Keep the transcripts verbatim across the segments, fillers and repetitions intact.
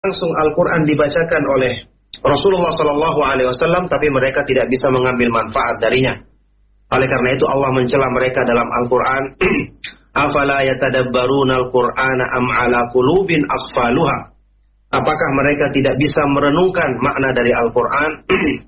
langsung Al-Quran dibacakan oleh Rasulullah Shallallahu Alaihi Wasallam, tapi mereka tidak bisa mengambil manfaat darinya. Oleh karena itu Allah mencela mereka dalam Al-Quran. Afala yatadabbaruna al-Qur'ana am ala qulubin aqfaluha. Apakah mereka tidak bisa merenungkan makna dari Al-Quran?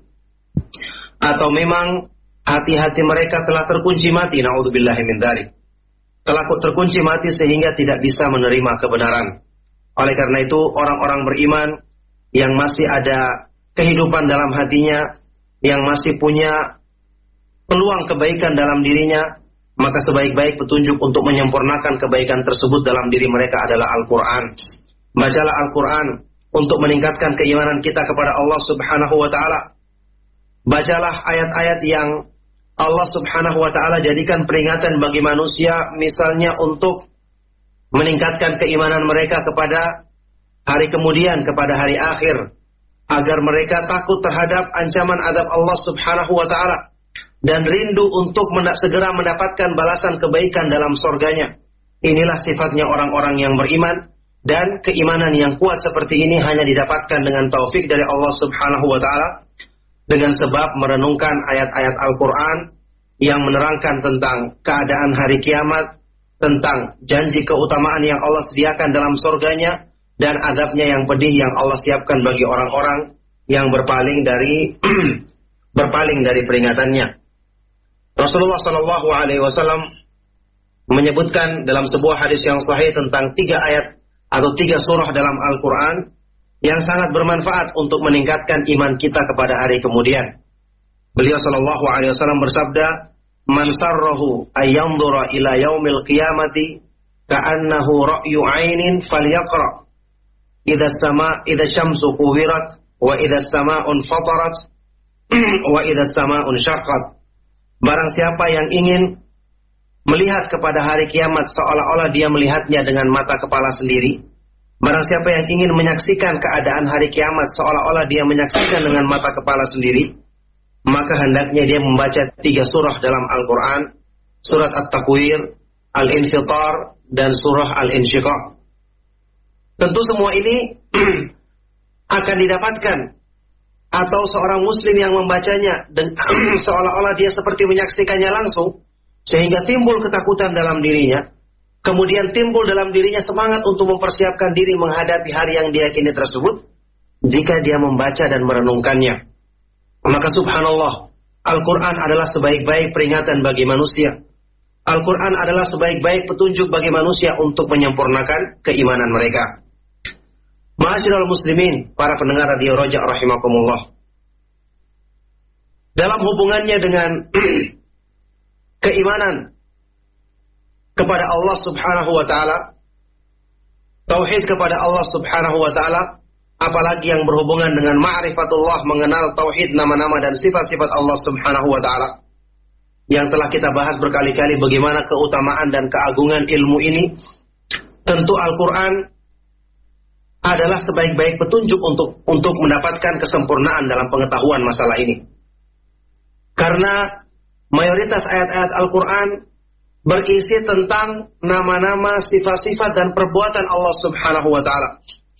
Atau memang hati-hati mereka telah terkunci mati, na'udzubillahi min dzalik. Telah terkunci mati sehingga tidak bisa menerima kebenaran. Oleh karena itu orang-orang beriman yang masih ada kehidupan dalam hatinya, yang masih punya peluang kebaikan dalam dirinya, maka sebaik-baik petunjuk untuk menyempurnakan kebaikan tersebut dalam diri mereka adalah Al-Quran. Bacalah Al-Quran untuk meningkatkan keimanan kita kepada Allah Subhanahu wa Ta'ala. Bacalah ayat-ayat yang Allah Subhanahu wa Ta'ala jadikan peringatan bagi manusia, misalnya untuk meningkatkan keimanan mereka kepada hari kemudian, kepada hari akhir, agar mereka takut terhadap ancaman azab Allah Subhanahu wa Ta'ala dan rindu untuk mena- segera mendapatkan balasan kebaikan dalam surganya. Inilah sifatnya orang-orang yang beriman, dan keimanan yang kuat seperti ini hanya didapatkan dengan taufik dari Allah Subhanahu wa Ta'ala, dengan sebab merenungkan ayat-ayat Al-Quran yang menerangkan tentang keadaan hari kiamat, tentang janji keutamaan yang Allah sediakan dalam surganya, dan azabnya yang pedih yang Allah siapkan bagi orang-orang yang berpaling dari berpaling dari peringatannya. Rasulullah Shallallahu Alaihi Wasallam menyebutkan dalam sebuah hadis yang sahih tentang tiga ayat atau tiga surah dalam Al-Quran yang sangat bermanfaat untuk meningkatkan iman kita kepada hari kemudian. Beliau Shallallahu Alaihi Wasallam bersabda, "Man sarrahu ayyandura ila yaumil qiyamati ka'annahu ra'yu 'ainin falyaqra idza sama idza syamsu kuwirat wa idza samaa'un fatarat wa idza samaa'un syaqqat." Barang siapa yang ingin melihat kepada hari kiamat seolah-olah dia melihatnya dengan mata kepala sendiri, barang siapa yang ingin menyaksikan keadaan hari kiamat seolah-olah dia menyaksikan dengan mata kepala sendiri, maka hendaknya dia membaca tiga surah dalam Al-Quran, surat At-Takwir, Al-Infitar, dan surah Al-Insyiqaq. Tentu semua ini akan didapatkan, atau seorang muslim yang membacanya dan seolah-olah dia seperti menyaksikannya langsung, sehingga timbul ketakutan dalam dirinya, kemudian timbul dalam dirinya semangat untuk mempersiapkan diri menghadapi hari yang diyakini tersebut, jika dia membaca dan merenungkannya. Maka subhanallah, Al-Quran adalah sebaik-baik peringatan bagi manusia. Al-Quran adalah sebaik-baik petunjuk bagi manusia untuk menyempurnakan keimanan mereka. Ma'asyiral muslimin, para pendengar radio Roja rahimakumullah. Dalam hubungannya dengan keimanan kepada Allah Subhanahu wa Ta'ala, tauhid kepada Allah Subhanahu wa Ta'ala, apalagi yang berhubungan dengan ma'rifatullah, mengenal tauhid nama-nama dan sifat-sifat Allah Subhanahu wa Ta'ala, yang telah kita bahas berkali-kali bagaimana keutamaan dan keagungan ilmu ini. Tentu Al-Quran adalah sebaik-baik petunjuk untuk untuk mendapatkan kesempurnaan dalam pengetahuan masalah ini. Karena mayoritas ayat-ayat Al-Quran berisi tentang nama-nama, sifat-sifat, dan perbuatan Allah Subhanahu wa Ta'ala.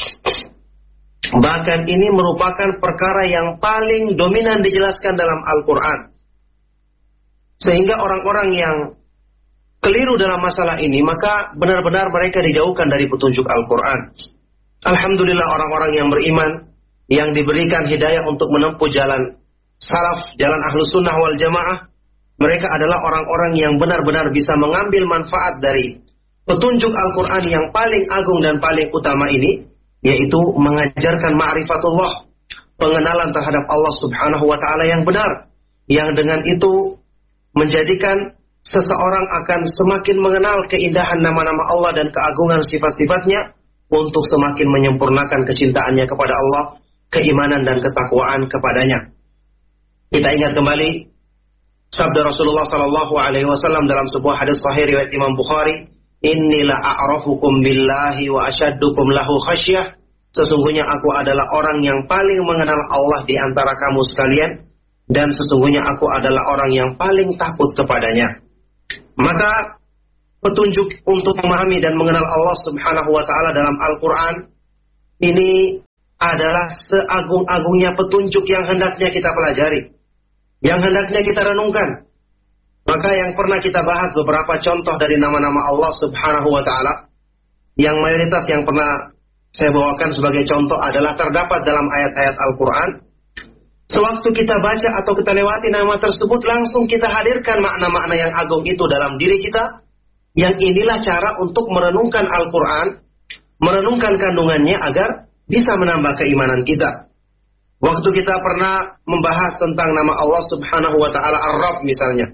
Bahkan ini merupakan perkara yang paling dominan dijelaskan dalam Al-Quran. Sehingga orang-orang yang keliru dalam masalah ini, maka benar-benar mereka dijauhkan dari petunjuk Al-Quran. Alhamdulillah, orang-orang yang beriman, yang diberikan hidayah untuk menempuh jalan salaf, jalan ahlus sunnah wal jamaah, mereka adalah orang-orang yang benar-benar bisa mengambil manfaat dari petunjuk Al-Quran yang paling agung dan paling utama ini, yaitu mengajarkan ma'rifatullah, pengenalan terhadap Allah Subhanahu wa Ta'ala yang benar, yang dengan itu menjadikan seseorang akan semakin mengenal keindahan nama-nama Allah dan keagungan sifat-sifatnya, untuk semakin menyempurnakan kecintaannya kepada Allah, keimanan dan ketakwaan kepadanya. Kita ingat kembali sabda Rasulullah Sallallahu Alaihi Wasallam dalam sebuah hadis sahih riwayat Imam Bukhari, "Inni la a'rafukum billahi wa asyaddukum lahu khasyah." Sesungguhnya aku adalah orang yang paling mengenal Allah di antara kamu sekalian, dan sesungguhnya aku adalah orang yang paling takut kepadanya. Maka petunjuk untuk memahami dan mengenal Allah Subhanahu wa Ta'ala dalam Al-Quran ini adalah seagung-agungnya petunjuk yang hendaknya kita pelajari, yang hendaknya kita renungkan. Maka yang pernah kita bahas beberapa contoh dari nama-nama Allah Subhanahu wa Ta'ala, yang mayoritas yang pernah saya bawakan sebagai contoh adalah terdapat dalam ayat-ayat Al-Quran. Sewaktu kita baca atau kita lewati nama tersebut, langsung kita hadirkan makna-makna yang agung itu dalam diri kita. Yang inilah cara untuk merenungkan Al-Quran, merenungkan kandungannya agar bisa menambah keimanan kita. Waktu kita pernah membahas tentang nama Allah Subhanahu wa Ta'ala Ar-Rabb misalnya.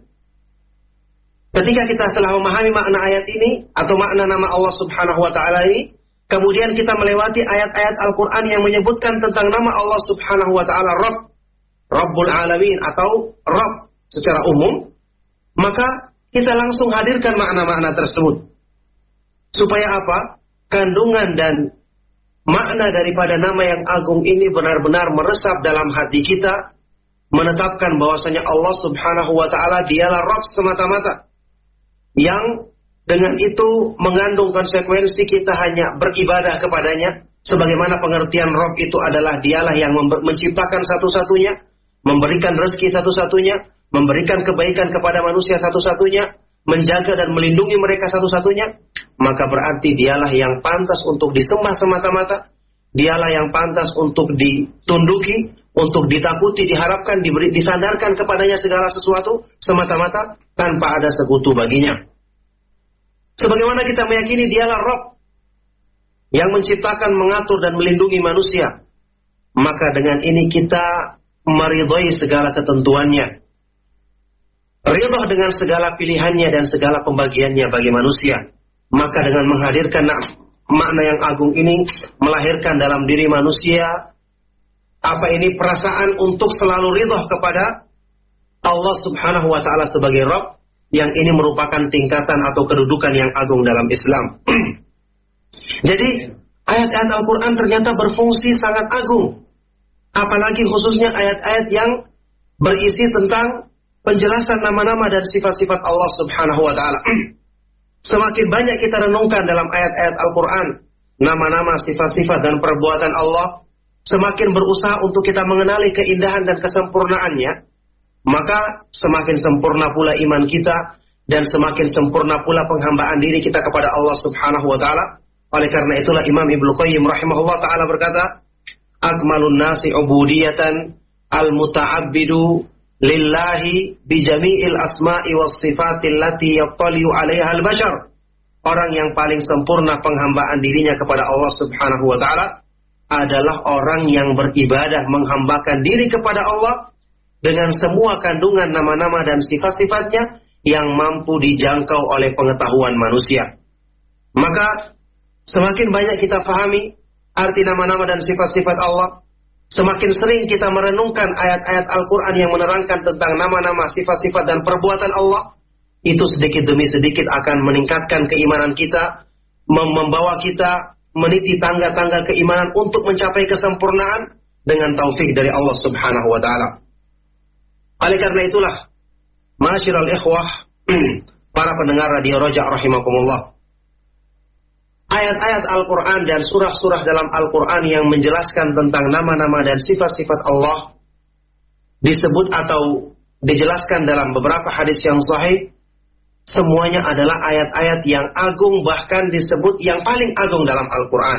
Ketika kita telah memahami makna ayat ini atau makna nama Allah Subhanahu wa Ta'ala ini, kemudian kita melewati ayat-ayat Al-Quran yang menyebutkan tentang nama Allah Subhanahu wa Ta'ala Rabb, Rabbul Alamin atau Rabb secara umum, maka kita langsung hadirkan makna-makna tersebut. Supaya apa? Kandungan dan makna daripada nama yang agung ini benar-benar meresap dalam hati kita, menetapkan bahwasanya Allah Subhanahu wa Ta'ala dialah Rabb semata-mata, yang dengan itu mengandung konsekuensi kita hanya beribadah kepadanya, sebagaimana pengertian Rabb itu adalah dialah yang menciptakan satu-satunya, memberikan rezeki satu-satunya, memberikan kebaikan kepada manusia satu-satunya, menjaga dan melindungi mereka satu-satunya. Maka berarti dialah yang pantas untuk disembah semata-mata, dialah yang pantas untuk ditunduki, untuk ditakuti, diharapkan, diberi, disandarkan kepadanya segala sesuatu semata-mata tanpa ada sekutu baginya. Sebagaimana kita meyakini dialah Rabb yang menciptakan, mengatur dan melindungi manusia, maka dengan ini kita meridhai segala ketentuannya, ridha dengan segala pilihannya dan segala pembagiannya bagi manusia. Maka dengan menghadirkan makna yang agung ini, melahirkan dalam diri manusia apa ini perasaan untuk selalu ridha kepada Allah Subhanahu wa Ta'ala sebagai Rabb, yang ini merupakan tingkatan atau kedudukan yang agung dalam Islam. Jadi ayat-ayat Al-Quran ternyata berfungsi sangat agung, apalagi khususnya ayat-ayat yang berisi tentang penjelasan nama-nama dan sifat-sifat Allah Subhanahu wa Ta'ala. Semakin banyak kita renungkan dalam ayat-ayat Al-Quran nama-nama, sifat-sifat dan perbuatan Allah, semakin berusaha untuk kita mengenali keindahan dan kesempurnaannya, maka semakin sempurna pula iman kita dan semakin sempurna pula penghambaan diri kita kepada Allah Subhanahu wa Ta'ala. Oleh karena itulah Imam Ibnu Qayyim rahimahullah ta'ala berkata, akmalun nasi ubudiyatan al-muta'abbidu lillahi bijami'il asma'i was sifatil lati yattali'u 'alaiha al-bashar. Orang yang paling sempurna penghambaan dirinya kepada Allah Subhanahu wa Ta'ala adalah orang yang beribadah menghambakan diri kepada Allah dengan semua kandungan nama-nama dan sifat-sifatnya yang mampu dijangkau oleh pengetahuan manusia. Maka semakin banyak kita pahami arti nama-nama dan sifat-sifat Allah, semakin sering kita merenungkan ayat-ayat Al-Quran yang menerangkan tentang nama-nama, sifat-sifat dan perbuatan Allah, itu sedikit demi sedikit akan meningkatkan keimanan kita, membawa kita meniti tangga-tangga keimanan untuk mencapai kesempurnaan dengan taufik dari Allah Subhanahu wa Ta'ala. Oleh karena itulah, ma'asyiral ikhwah, para pendengar radio Roja rahimakumullah, ayat-ayat Al-Quran dan surah-surah dalam Al-Quran yang menjelaskan tentang nama-nama dan sifat-sifat Allah disebut atau dijelaskan dalam beberapa hadis yang sahih, semuanya adalah ayat-ayat yang agung, bahkan disebut yang paling agung dalam Al-Quran.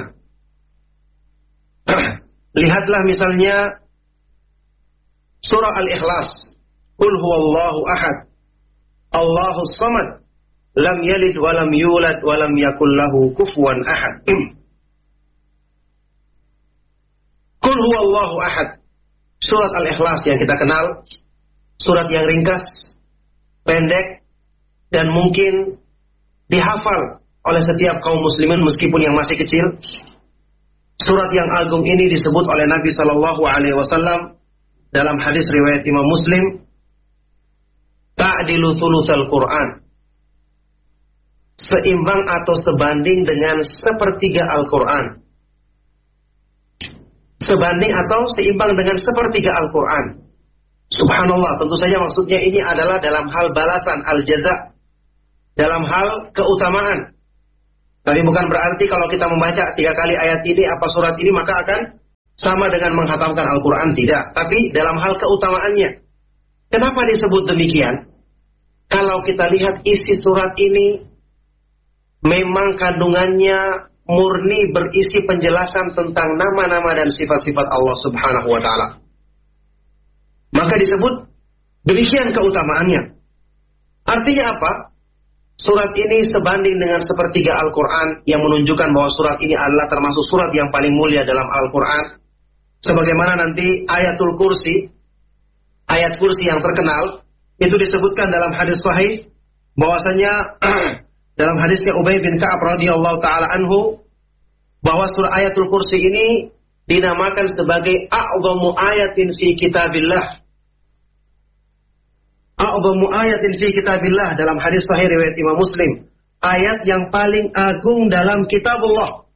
Lihatlah misalnya surah Al-Ikhlas, Qul huwallahu ahad, Allahus samad, lam yalid wa lam yulad wa lam yakul lahu kufuwan ahad. Qul huwallahu ahad, surat Al-Ikhlas yang kita kenal, surat yang ringkas, pendek, dan mungkin dihafal oleh setiap kaum muslimin meskipun yang masih kecil. Surat yang agung ini disebut oleh Nabi sallallahu alaihi wasallam dalam hadis riwayat Imam Muslim, ta'dilu thulutsal Qur'an, seimbang atau sebanding dengan sepertiga Al-Quran. Sebanding atau seimbang dengan sepertiga Al-Quran. Subhanallah, tentu saja maksudnya ini adalah dalam hal balasan, al-jaza, dalam hal keutamaan. Tapi bukan berarti kalau kita membaca tiga kali ayat ini, apa surat ini, maka akan sama dengan menghatamkan Al-Quran, tidak. Tapi dalam hal keutamaannya. Kenapa disebut demikian? Kalau kita lihat isi surat ini, memang kandungannya murni berisi penjelasan tentang nama-nama dan sifat-sifat Allah Subhanahu wa Ta'ala. Maka disebut demikian keutamaannya. Artinya apa? Surat ini sebanding dengan sepertiga Al-Quran, yang menunjukkan bahwa surat ini adalah termasuk surat yang paling mulia dalam Al-Quran. Sebagaimana nanti ayatul kursi, ayat kursi yang terkenal, itu disebutkan dalam hadis sahih, bahwasanya dalam hadisnya Ubay bin Ka'ab radhiyallahu ta'ala anhu, bahwa surah ayatul kursi ini dinamakan sebagai a'zamu ayatin fi kitabillah. A'zamu ayatin fi kitabillah, dalam hadis sahih riwayat Imam Muslim, ayat yang paling agung dalam kitabullah,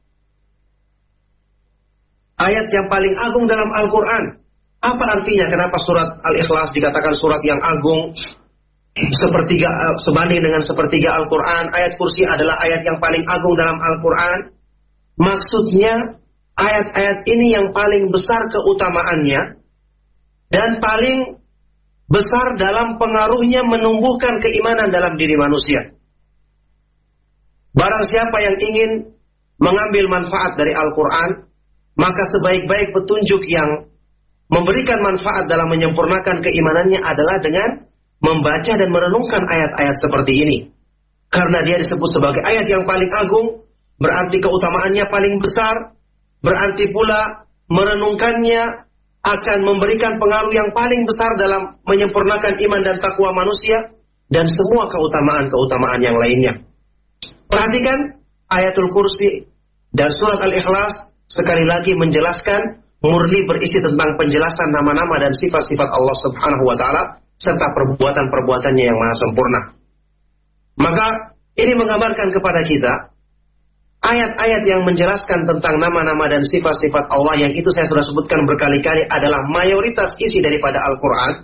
ayat yang paling agung dalam Al-Quran. Apa artinya? Kenapa surat Al-Ikhlas dikatakan surat yang agung, sepertiga sebanding dengan sepertiga Al-Quran? Ayat kursi adalah ayat yang paling agung dalam Al-Quran. Maksudnya ayat-ayat ini yang paling besar keutamaannya dan paling besar dalam pengaruhnya menumbuhkan keimanan dalam diri manusia. Barang siapa yang ingin mengambil manfaat dari Al-Quran, maka sebaik-baik petunjuk yang memberikan manfaat dalam menyempurnakan keimanannya adalah dengan membaca dan merenungkan ayat-ayat seperti ini. Karena dia disebut sebagai ayat yang paling agung, berarti keutamaannya paling besar, berarti pula merenungkannya akan memberikan pengaruh yang paling besar dalam menyempurnakan iman dan takwa manusia dan semua keutamaan-keutamaan yang lainnya. Perhatikan ayatul kursi dan surat Al-Ikhlas sekali lagi menjelaskan, murni berisi tentang penjelasan nama-nama dan sifat-sifat Allah Subhanahu wa Ta'ala serta perbuatan-perbuatannya yang maha sempurna. Maka ini menggambarkan kepada kita ayat-ayat yang menjelaskan tentang nama-nama dan sifat-sifat Allah yang itu saya sudah sebutkan berkali-kali adalah mayoritas isi daripada Al-Quran.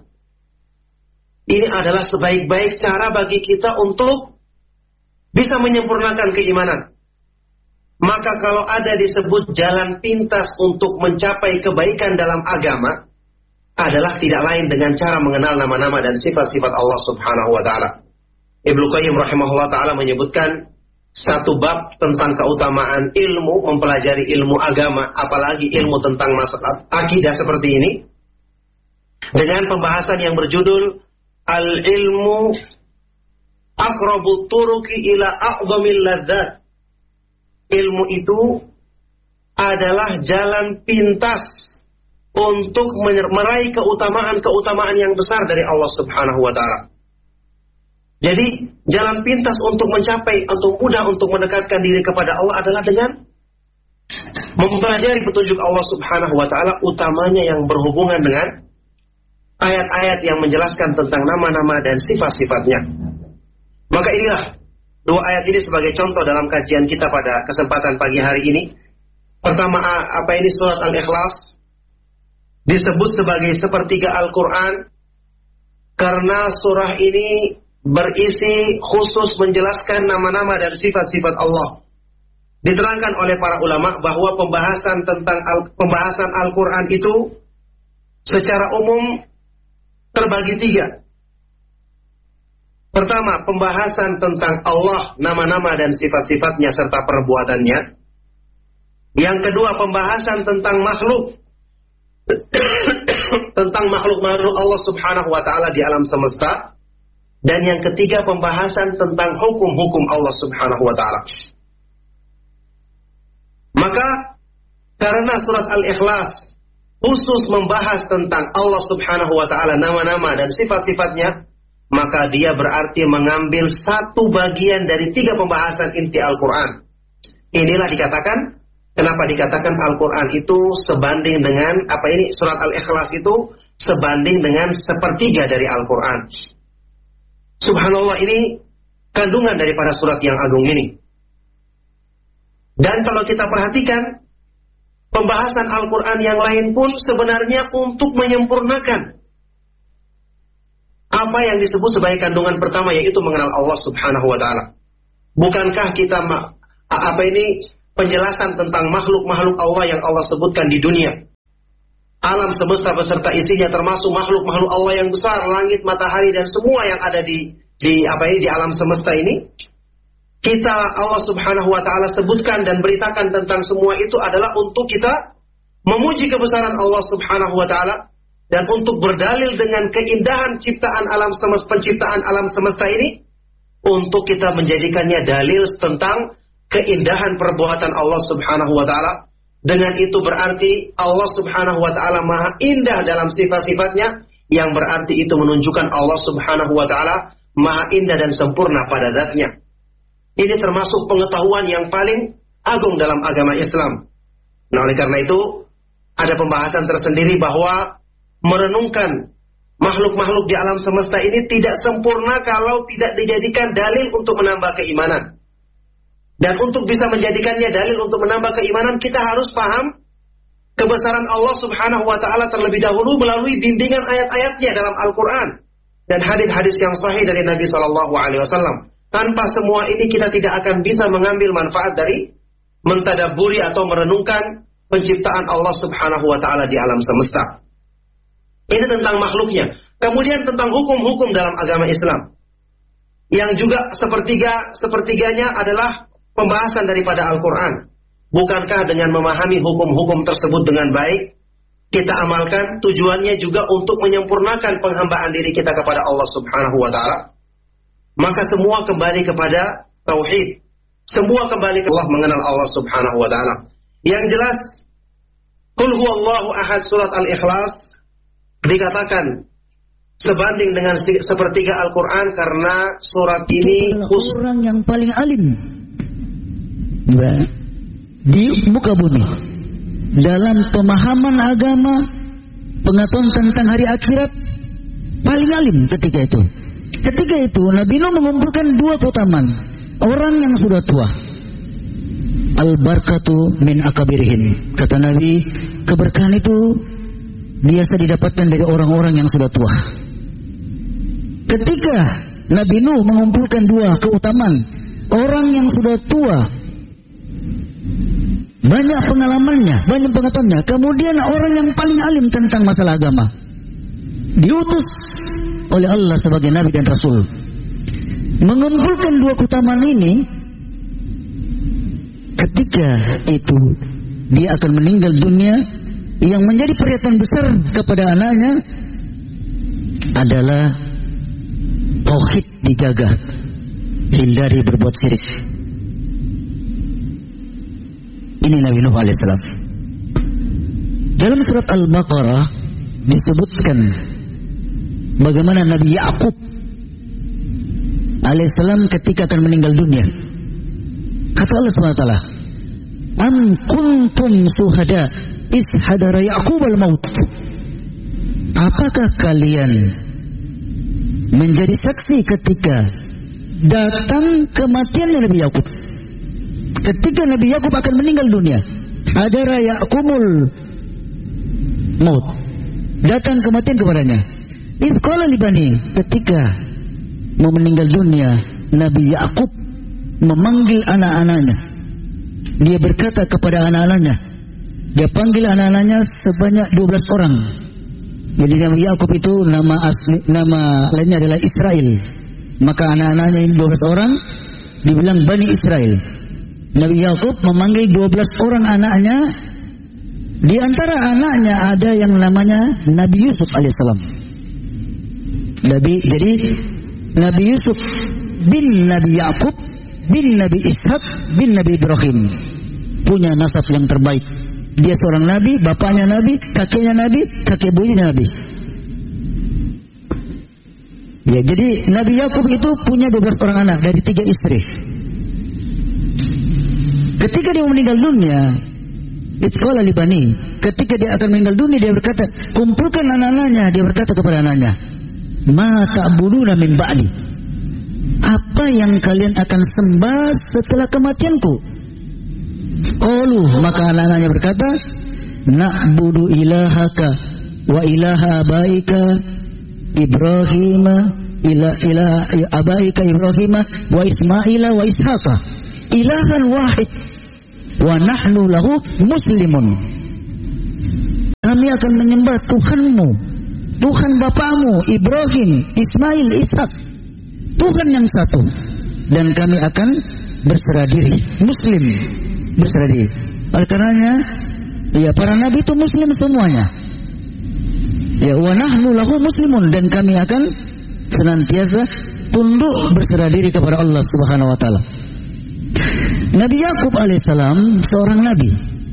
Ini adalah sebaik-baik cara bagi kita untuk bisa menyempurnakan keimanan. Maka kalau ada disebut jalan pintas untuk mencapai kebaikan dalam agama, adalah tidak lain dengan cara mengenal nama-nama dan sifat-sifat Allah Subhanahu wa Ta'ala. Ibnu Qayyim rahimahullah ta'ala menyebutkan satu bab tentang keutamaan ilmu, mempelajari ilmu agama, apalagi ilmu tentang masalah akidah seperti ini, dengan pembahasan yang berjudul Al-ilmu aqrabu turuki ila a'zamil ladzat. Ilmu itu adalah jalan pintas untuk meraih keutamaan-keutamaan yang besar dari Allah Subhanahu wa Ta'ala. Jadi, jalan pintas untuk mencapai, untuk mudah untuk mendekatkan diri kepada Allah adalah dengan mempelajari petunjuk Allah Subhanahu wa Ta'ala, utamanya yang berhubungan dengan ayat-ayat yang menjelaskan tentang nama-nama dan sifat-sifatnya. Maka inilah dua ayat ini sebagai contoh dalam kajian kita pada kesempatan pagi hari ini. Pertama, apa ini surat Al-Ikhlas disebut sebagai sepertiga Al-Quran karena surah ini berisi khusus menjelaskan nama-nama dan sifat-sifat Allah. Diterangkan oleh para ulama bahwa pembahasan tentang al, pembahasan Al-Quran itu secara umum terbagi tiga. Pertama, pembahasan tentang Allah, nama-nama dan sifat-sifatnya serta perbuatannya. Yang kedua, pembahasan tentang makhluk, tentang makhluk-makhluk Allah Subhanahu wa Ta'ala di alam semesta. Dan yang ketiga, pembahasan tentang hukum-hukum Allah Subhanahu wa Ta'ala. Maka karena surat Al-Ikhlas khusus membahas tentang Allah Subhanahu wa Ta'ala, nama-nama dan sifat-sifatnya, maka dia berarti mengambil satu bagian dari tiga pembahasan inti Al-Quran. Inilah dikatakan, kenapa dikatakan Al-Quran itu sebanding dengan, apa ini, surat Al-Ikhlas itu sebanding dengan sepertiga dari Al-Quran. Subhanallah, ini kandungan daripada surat yang agung ini. Dan kalau kita perhatikan, pembahasan Al-Quran yang lain pun sebenarnya untuk menyempurnakan apa yang disebut sebagai kandungan pertama, yaitu mengenal Allah Subhanahu wa Ta'ala. Bukankah kita, apa ini, penjelasan tentang makhluk-makhluk Allah yang Allah sebutkan di dunia, alam semesta beserta isinya, termasuk makhluk-makhluk Allah yang besar, langit, matahari, dan semua yang ada di di apa ini di alam semesta ini, kita Allah Subhanahu wa taala sebutkan dan beritakan tentang semua itu adalah untuk kita memuji kebesaran Allah Subhanahu wa taala dan untuk berdalil dengan keindahan ciptaan alam semesta, penciptaan alam semesta ini, untuk kita menjadikannya dalil tentang keindahan perbuatan Allah Subhanahu wa taala. Dengan itu berarti Allah Subhanahu wa taala Maha indah dalam sifat-sifatnya, yang berarti itu menunjukkan Allah Subhanahu wa taala Maha indah dan sempurna pada zatnya. Ini termasuk pengetahuan yang paling agung dalam agama Islam. Nah, oleh karena itu ada pembahasan tersendiri bahwa merenungkan makhluk-makhluk di alam semesta ini tidak sempurna kalau tidak dijadikan dalil untuk menambah keimanan. Dan untuk bisa menjadikannya dalil untuk menambah keimanan, kita harus paham kebesaran Allah Subhanahu wa taala terlebih dahulu melalui bimbingan ayat-ayatnya dalam Al-Qur'an dan hadis-hadis yang sahih dari Nabi sallallahu alaihi wasallam. Tanpa semua ini kita tidak akan bisa mengambil manfaat dari mentadabburi atau merenungkan penciptaan Allah Subhanahu wa taala di alam semesta. Ini tentang makhluknya. Kemudian tentang hukum-hukum dalam agama Islam. Yang juga sepertiga sepertiganya adalah pembahasan daripada Al-Qur'an. Bukankah dengan memahami hukum-hukum tersebut dengan baik, kita amalkan, tujuannya juga untuk menyempurnakan penghambaan diri kita kepada Allah Subhanahu wa taala? Maka semua kembali kepada tauhid. Semua kembali ke Allah, mengenal Allah Subhanahu wa taala. Yang jelas, Qul huwallahu ahad surat Al-Ikhlas dikatakan sebanding dengan sepertiga Al-Qur'an karena surat ini khusus orang yang paling alim di muka bumi dalam pemahaman agama, pengetahuan tentang hari akhirat, paling alim ketika itu. Ketika itu Nabi Nuh mengumpulkan dua keutamaan orang yang sudah tua. Al-barakatu min akabirihim. Kata Nabi, keberkahan itu biasa didapatkan dari orang-orang yang sudah tua. Ketika Nabi Nuh mengumpulkan dua keutamaan orang yang sudah tua, banyak pengalamannya, banyak pengetahuannya, kemudian orang yang paling alim tentang masalah agama, diutus oleh Allah sebagai Nabi dan Rasul, mengumpulkan dua keutamaan ini. Ketika itu dia akan meninggal dunia, yang menjadi perhatian besar kepada anaknya adalah tauhid dijaga, hindari berbuat syirik. Ini Nabi Nuh alaihissalam. Dalam surat Al-Baqarah disebutkan bagaimana Nabi Ya'qub alaihissalam ketika akan meninggal dunia. Kata Allah subhanahu wa taala, "Am kuntum suhada is hadara Ya'qub al-maut." Apakah kalian menjadi saksi ketika datang kematian Nabi Ya'qub? Ketika Nabi Ya'qub akan meninggal dunia, hadara Ya'qubul maut, datang kematian kepadanya. Idh qala li bani, ketika mau meninggal dunia, Nabi Ya'qub memanggil anak-anaknya. Dia berkata kepada anak-anaknya, dia panggil anak-anaknya sebanyak dua belas orang. Jadi Nabi Ya'qub itu nama asli, nama lainnya adalah Israel. Maka anak-anaknya ini dua belas orang dibilang Bani Israel. Nabi Ya'qub memanggil dua belas orang anaknya. Di antara anaknya ada yang namanya Nabi Yusuf alaihissalam. Nabi, jadi Nabi Yusuf bin Nabi Ya'qub bin Nabi Ishaq bin Nabi Ibrahim, punya nasab yang terbaik. Dia seorang nabi, bapaknya nabi, kakeknya nabi, kakek buyutnya nabi. Ya, jadi Nabi Ya'qub itu punya dua belas orang anak dari tiga istri. Ketika dia meninggal dunia, itqala li bani, ketika dia akan meninggal dunia, dia berkata, kumpulkan anak-anaknya. Dia berkata kepada anaknya, ma ta'buduna min ba'di, apa yang kalian akan sembah setelah kematianku? Qalu, maka anak-anaknya berkata, na'budu ilahaka wa ilaha abaika Ibrahim, ila ila abaika Ibrahim wa Ismaila wa Ishaqa ilahan wahid wa nahnu lahu muslimun. Kami kami akan menyembah Tuhanmu, Tuhan bapakmu Ibrahim, Ismail, Ishak, Tuhan yang satu, dan kami akan berserah diri. Muslim, berserah diri. Oleh karenanya, ya para nabi itu muslim semuanya. Ya, wa nahnu lahu muslimun, dan kami akan senantiasa tunduk berserah diri kepada Allah Subhanahu wa taala. Nabi Yakub alaihissalam seorang nabi.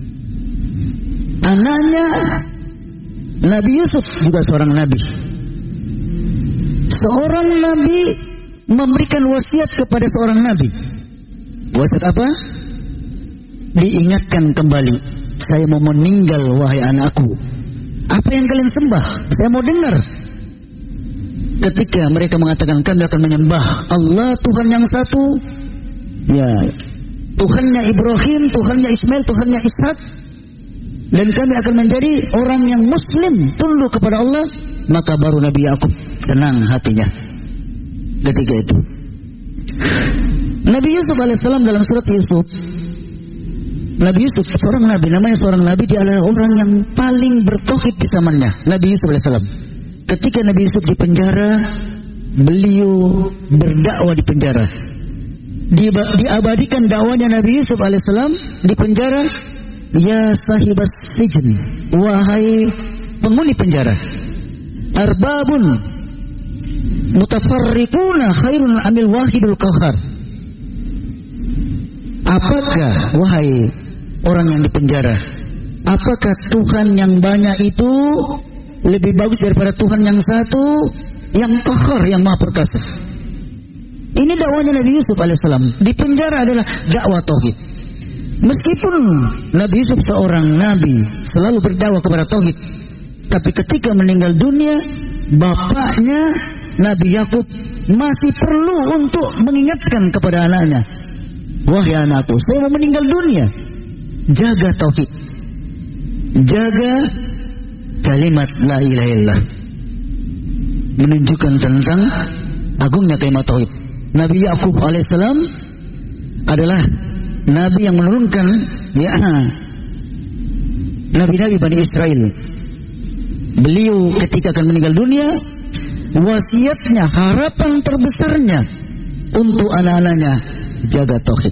Anaknya Nabi Yusuf juga seorang nabi. Seorang nabi memberikan wasiat kepada seorang nabi. Wasiat apa? Diingatkan kembali, saya mau meninggal wahai anakku. Apa yang kalian sembah? Saya mau dengar. Ketika mereka mengatakan kami akan menyembah Allah Tuhan yang satu, ya Tuhannya Ibrahim, Tuhannya Ismail, Tuhannya Ishak, dan kami akan menjadi orang yang muslim, tunduk kepada Allah, maka baru Nabi Yakub tenang hatinya ketika itu. Nabi Yusuf alaihissalam dalam surat Yusuf, Nabi Yusuf seorang nabi, namanya seorang nabi, dia adalah orang yang paling bertauhid di zamannya. Nabi Yusuf alaihissalam, ketika Nabi Yusuf di penjara, beliau berdakwah di penjara. Di, diabadikan dakwanya Nabi Yusuf alaihissalam di penjara. Ya sahibas sijn, wahai penghuni penjara, arbabun mutafarriquna khairun amil wahidul qahar. Apakah wahai orang yang di penjara, apakah Tuhan yang banyak itu lebih bagus daripada Tuhan yang satu, yang qahar, yang maha perkasa? Ini dakwanya Nabi Yusuf alaihissalam di penjara adalah dakwah tauhid. Meskipun Nabi Yusuf seorang nabi selalu berdakwah kepada tauhid, tapi ketika meninggal dunia, bapaknya Nabi Yakub masih perlu untuk mengingatkan kepada anaknya, wahai anakku, saya mau meninggal dunia, jaga tauhid, jaga kalimat la ilaha illallah, menunjukkan tentang agungnya kalimat tauhid. Nabi Yakub alaihissalam adalah nabi yang menurunkan ya nabi-nabi Bani Israel. Beliau ketika akan meninggal dunia, wasiatnya, harapan terbesarnya untuk anak-anaknya, jaga tauhid.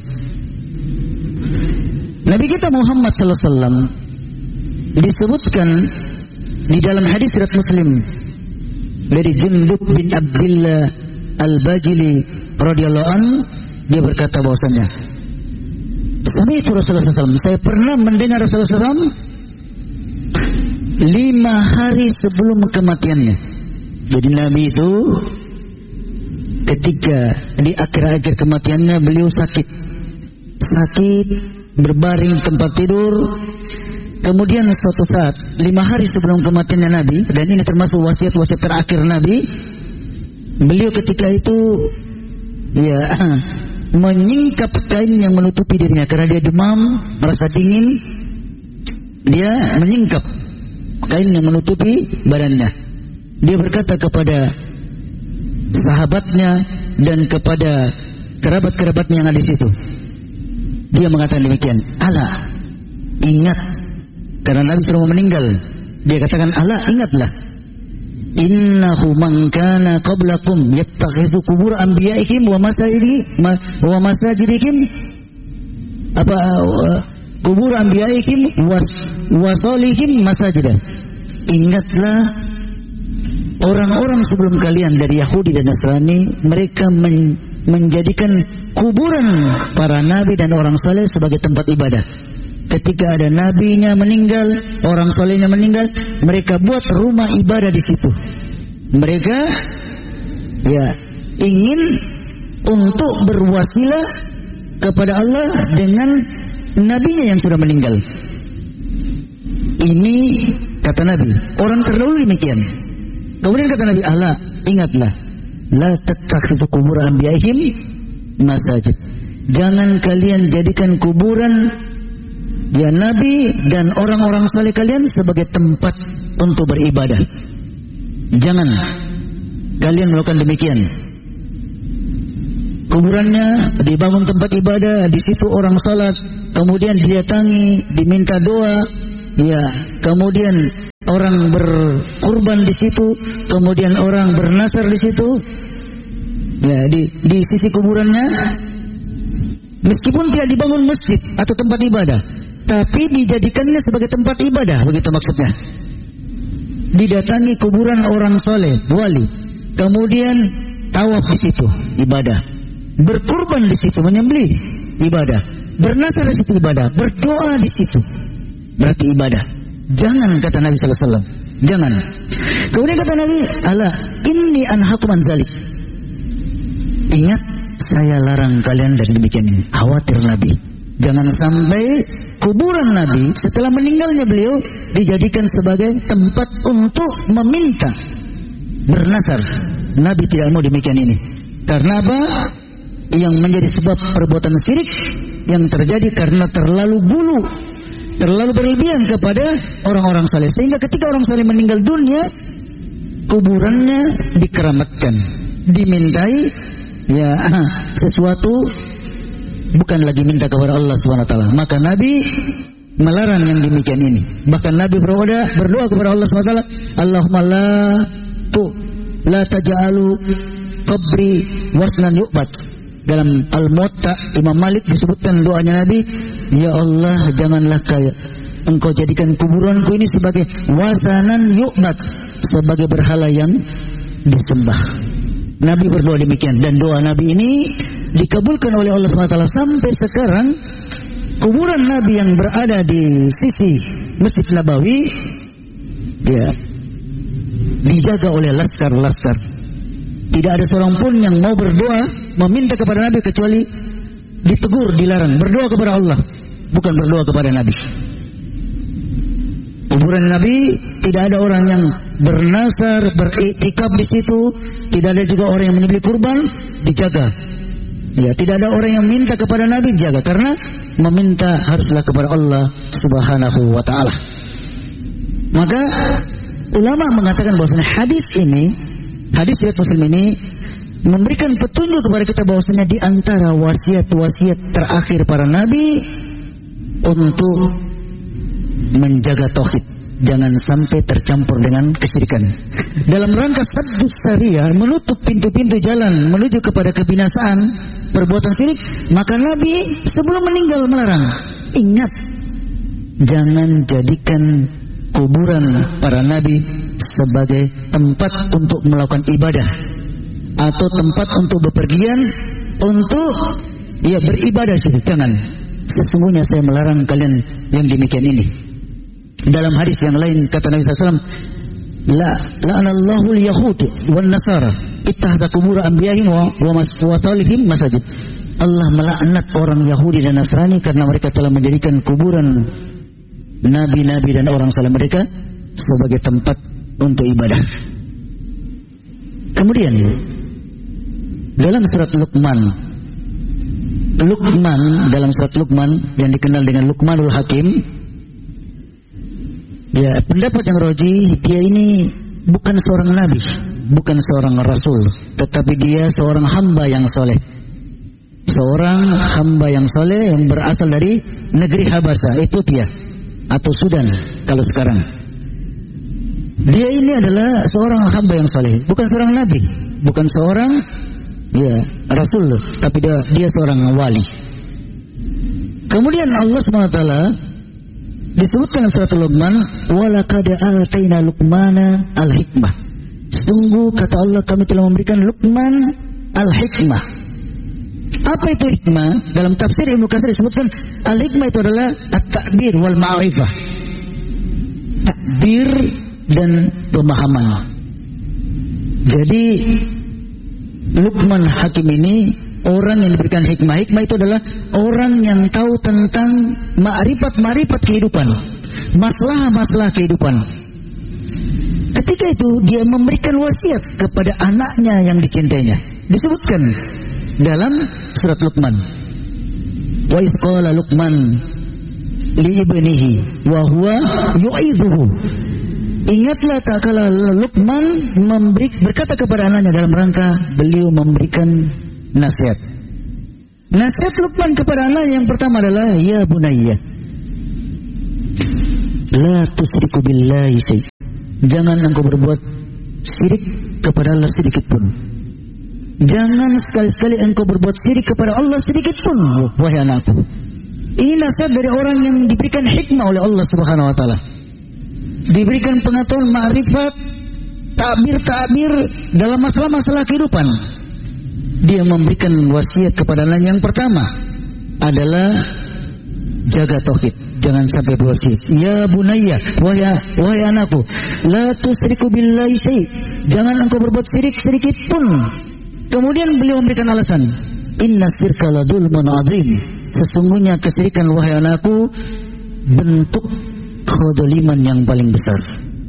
Nabi kita Muhammad sallallahu alaihi wasallam disebutkan di dalam hadis riwayat Muslim dari Jundub bin Abdillah Al-Bajili radhiyallahu an, dia berkata bahwasanya, Sami itu Rasulullah sallallahu alaihi wasallam, saya pernah mendengar Rasulullah sallallahu alaihi wasallam lima hari sebelum kematiannya. Jadi Nabi itu ketika di akhir-akhir kematiannya, beliau sakit, sakit berbaring tempat tidur. Kemudian suatu saat lima hari sebelum kematiannya Nabi, dan ini termasuk wasiat-wasiat terakhir Nabi, beliau ketika itu ya menyingkap kain yang menutupi dirinya karena dia demam, merasa dingin. Dia menyingkap kain yang menutupi badannya. Dia berkata kepada sahabatnya dan kepada kerabat-kerabatnya yang ada di situ. Dia mengatakan demikian, "Ala, ingat," karena Nabi sudah meninggal. Dia katakan, "Ala, ingatlah. Innahu man kana qablakum yattakhizu qubur anbiya'ihim wa masajidihim wa masajidihim apa qubur anbiya'ihim wa salihim masajidah." Ingatlah, orang-orang sebelum kalian dari Yahudi dan Nasrani, mereka men menjadikan kuburan para nabi dan orang saleh sebagai tempat ibadah. Ketika ada nabinya meninggal, orang solehnya meninggal, mereka buat rumah ibadah di situ. Mereka ya ingin untuk berwasilah kepada Allah dengan nabinya yang sudah meninggal. Ini kata Nabi, orang terdahulu demikian. Kemudian kata Nabi, "Allah, ingatlah, la tattakhidhu qubur anbiya'ihim masajid." Jangan kalian jadikan kuburan ya Nabi dan orang-orang saleh kalian sebagai tempat untuk beribadah. Jangan kalian melakukan demikian. Kuburannya dibangun tempat ibadah, di situ orang salat, kemudian didatangi, diminta doa, ya, kemudian orang berkurban di situ, kemudian orang bernasar di situ. Ya, di di sisi kuburannya, meskipun tidak dibangun masjid atau tempat ibadah, tapi dijadikannya sebagai tempat ibadah, begitu maksudnya. Didatangi kuburan orang soleh, wali, kemudian tawaf di situ, ibadah. Berkurban di situ, menyembelih, ibadah. Bernasar di situ, ibadah. Berdoa di situ, berarti ibadah. Jangan, kata Nabi sallallahu alaihi wasallam, jangan. Kemudian kata Nabi, ala inni anhakum an zalik. Ingat, saya larang kalian dari demikian ini. Khawatir Nabi, jangan sampai kuburan Nabi setelah meninggalnya beliau dijadikan sebagai tempat untuk meminta, bernasar. Nabi tidak mau demikian ini. Karena apa? Yang menjadi sebab perbuatan syirik yang terjadi karena terlalu bulu, terlalu berlebihan kepada orang-orang saleh, sehingga ketika orang saleh meninggal dunia, kuburannya dikeramatkan, dimintai ya sesuatu, bukan lagi minta kepada Allah subhanahu wa taala. Maka Nabi melarang yang demikian ini. Bahkan Nabi berdoa, berdoa kepada Allah subhanahu wa taala, Allahumma la tu la taj'alu qabri wasnan yu'bad. Dalam Al-Muwatta Imam Malik disebutkan doanya Nabi, ya Allah, janganlah kaya engkau jadikan kuburanku ini sebagai wasanan yu'bad, sebagai berhala yang disembah. Nabi berdoa demikian, dan doa Nabi ini dikabulkan oleh Allah subhanahu wa taala. Sampai sekarang kuburan Nabi yang berada di sisi Masjid Nabawi ya dijaga oleh laskar-laskar. Tidak ada seorang pun yang mau berdoa meminta kepada Nabi kecuali ditegur, dilarang. Berdoa kepada Allah, bukan berdoa kepada Nabi. Kuburan Nabi tidak ada orang yang bernasar, beriktikaf di situ. Tidak ada juga orang yang menyembelih kurban, dijaga. Ya, tidak ada orang yang minta kepada Nabi, dijaga. Karena meminta haruslah kepada Allah Subhanahu wa taala. Maka ulama mengatakan bahwasanya hadis ini, hadis riwayat Muslim ini memberikan petunjuk kepada kita bahwasanya di antara wasiat-wasiat terakhir para nabi untuk menjaga tauhid, jangan sampai tercampur dengan kesyirikan. Dalam rangka saddus syariah, menutup pintu-pintu jalan menuju kepada kebinasaan perbuatan syirik, maka Nabi sebelum meninggal melarang, ingat, jangan jadikan kuburan para nabi sebagai tempat untuk melakukan ibadah atau tempat untuk bepergian untuk ya beribadah sih. Jangan. Sesungguhnya saya melarang kalian yang demikian ini. Dalam hadis yang lain kata Nabi sallallahu alaihi wasallam, la la'anallahu al-yahud wan nasara ittakhadha qubur anbiya'ihim wa wa salihim masajid. Allah melaknat orang Yahudi dan Nasrani karena mereka telah menjadikan kuburan nabi-nabi dan orang saleh mereka sebagai tempat untuk ibadah. Kemudian dalam surat Luqman, Luqman dalam surat Luqman yang dikenal dengan Luqmanul Hakim, ya pendapat yang roji, dia ini bukan seorang nabi, bukan seorang rasul, tetapi dia seorang hamba yang soleh, seorang hamba yang soleh yang berasal dari negeri Habasa, Ethiopia atau Sudan kalau sekarang. Dia ini adalah seorang hamba yang soleh, bukan seorang nabi, bukan seorang ya rasul, tapi dia, dia seorang wali. Kemudian Allah subhanahu wa taala disebutkan dalam surat Luqman, walaqad ataina Luqmana al-hikmah. Sungguh kata Allah, kami telah memberikan Luqman al-hikmah. Apa itu hikmah? Dalam tafsir Ibnu Katsir disebutkan al-hikmah itu adalah at-ta'bir wal ma'rifah. Takbir dan pemahaman. Jadi Luqman Hakim ini orang yang diberikan hikmah. Hikmah itu adalah orang yang tahu tentang ma'rifat-ma'rifat kehidupan, masalah-masalah kehidupan. Ketika itu dia memberikan wasiat kepada anaknya yang dicintainya. Disebutkan dalam surat Luqman, wa iz qala Luqman li ibnihi wa huwa yu'idhuhu. Ingatlah tak kala Luqman memberi, berkata kepada anaknya dalam rangka beliau memberikan nasihat. Nasihat Luqman kepada anaknya yang pertama adalah ya bunayya, La tusyriku billahi syai'. Jangan engkau berbuat syirik kepada Allah sedikit pun. Jangan sekali-sekali engkau berbuat syirik kepada Allah sedikit pun, wahai anakku. Ini nasihat dari orang yang diberikan hikmah oleh Allah Subhanahu wa taala. Diberikan pengetahuan, ma'rifat, takbir-takbir dalam masalah-masalah kehidupan. Dia memberikan wasiat kepada anaknya. Yang pertama adalah jaga tauhid. Jangan sampai berwasiat. Ya bunayya, wahai, wahai anakku, la tusyriku billahi syai'. Jangan engkau berbuat syirik sedikit pun. Kemudian beliau memberikan alasan. Inna syirka la dzulmun adzim. Sesungguhnya kesyirikan, wahai anakku, bentuk kedzaliman yang paling besar.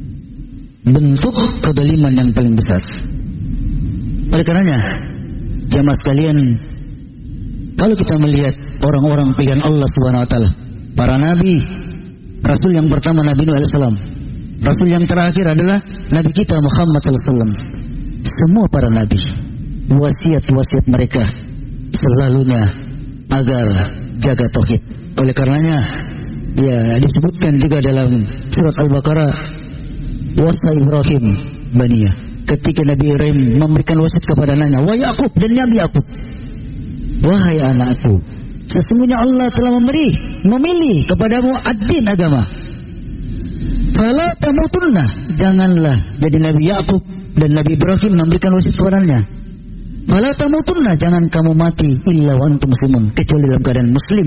Bentuk kedzaliman yang paling besar. Oleh karenanya, jamaah sekalian, kalau kita melihat orang-orang pilihan Allah Subhanahu wa taala, para nabi, Rasul yang pertama Nabi Nuh alaihissalam, Rasul yang terakhir adalah Nabi kita Muhammad sallallahu alaihi wasallam. Semua para nabi, wasiat-wasiat mereka selalunya agar jaga tauhid. Oleh karenanya, ya disebutkan juga dalam surat Al-Baqarah, wasa Ibrahim baniya. Ketika Nabi Ibrahim memberikan wasiat kepada anaknya, wa Yaqub dan Nabi Yaqub, wahai anakku, sesungguhnya Allah telah memberi, memilih kepadamu ad-din, agama. Fala tamutunna, janganlah. Jadi Nabi Yaqub dan Nabi Ibrahim memberikan wasiat kepadanya. Fala tamutunna, jangan kamu mati illa wa antum muslimun, kecuali dalam keadaan muslim.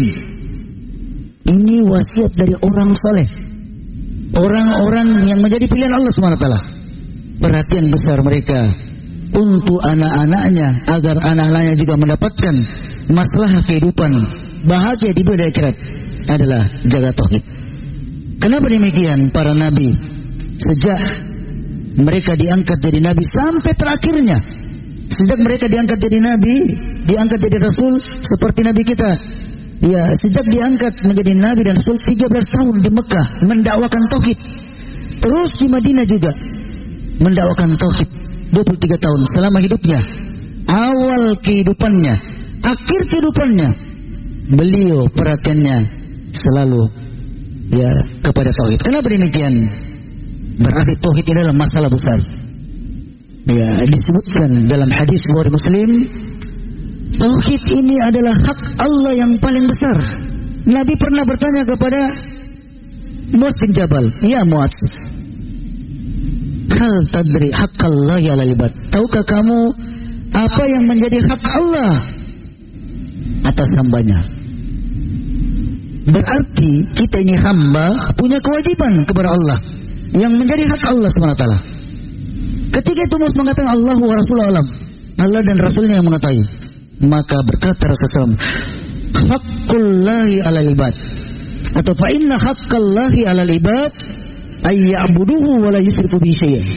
Ini wasiat dari orang soleh, orang-orang yang menjadi pilihan Allah subhanahu wa taala. Perhatian besar mereka untuk anak-anaknya, agar anak-anaknya juga mendapatkan masalah kehidupan, bahagia di dunia akhirat, adalah jaga tauhid. Kenapa demikian? Para nabi, sejak mereka diangkat jadi nabi sampai terakhirnya, sejak mereka diangkat jadi nabi, diangkat jadi rasul seperti nabi kita, ya, sejak diangkat menjadi nabi dan rasul tiga belas tahun di Mekah mendakwakan tauhid, terus di Madinah juga mendakwakan tauhid dua puluh tiga tahun selama hidupnya. Awal kehidupannya, akhir kehidupannya, beliau perhatiannya selalu ya kepada tauhid. Kenapa demikian? Berarti tauhid ini adalah masalah besar. Ya, disebutkan dalam hadis Bukhari Muslim, tauhid ini adalah hak Allah yang paling besar. Nabi pernah bertanya kepada Mu'adz bin Jabal, ya Mu'adz, hal tadri haqqallahi 'alal ibad. Tahukah kamu apa yang menjadi hak Allah atas hambanya? Berarti kita ini hamba punya kewajiban kepada Allah yang menjadi hak Allah subhanahu wa taala. Ketika itu Mu'adz mengatakan Allah wa Rasulullah alam, Allah dan Rasulnya yang mengetahui, maka berkata Rasulullah, haqqullahi 'alal ibad, atau fa inna haqqallahi 'alal ibad ayya'buduhu wa la yusyriku bihi syai'an.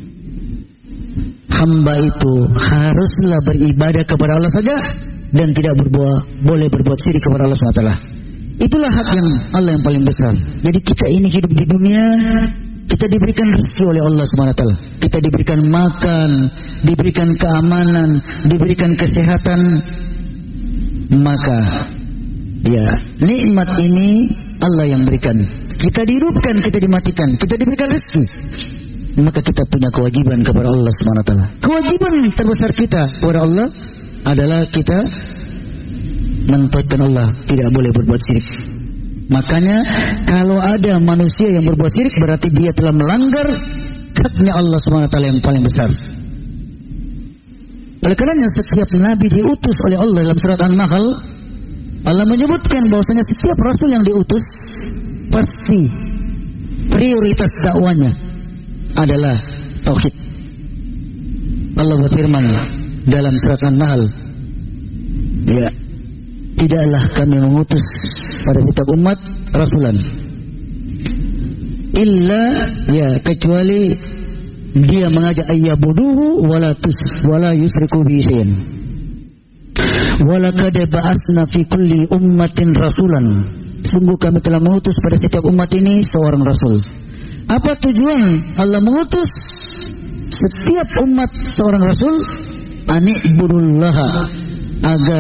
Hamba itu haruslah beribadah kepada Allah saja dan tidak berbuat, boleh berbuat syirik kepada Allah subhanahu wa taala. Itulah hak yang Allah yang paling besar. Jadi kita ini hidup di dunia, kita diberikan rezeki oleh Allah subhanahu wa taala. Kita diberikan makan, diberikan keamanan, diberikan kesehatan. Maka ya, nikmat ini Allah yang berikan. Kita dihidupkan, kita dimatikan, kita diberikan rezeki. Maka kita punya kewajiban kepada Allah subhanahu wa taala. Kewajiban terbesar kita kepada Allah adalah kita mentaatkan Allah, tidak boleh berbuat syirik. Makanya kalau ada manusia yang berbuat syirik, berarti dia telah melanggar haknya Allah subhanahu wa taala yang paling besar. Oleh karenanya setiap nabi diutus oleh Allah. Dalam surat An-Nahl, Allah menyebutkan bahwasanya setiap rasul yang diutus pasti prioritas dakwanya adalah tauhid. Allah berfirman dalam surat An-Nahl, ya, tidaklah kami mengutus pada setiap umat rasulan illa, ya, kecuali dia mengajak ayyabuduhu wala tus wala yusriku bihi syai'an. Walaqad ba'atsna fi kulli ummatin rasulan. Sungguh kami telah mengutus pada setiap umat ini seorang rasul. Apa tujuan Allah mengutus setiap umat seorang rasul? Ani'budullaha, agar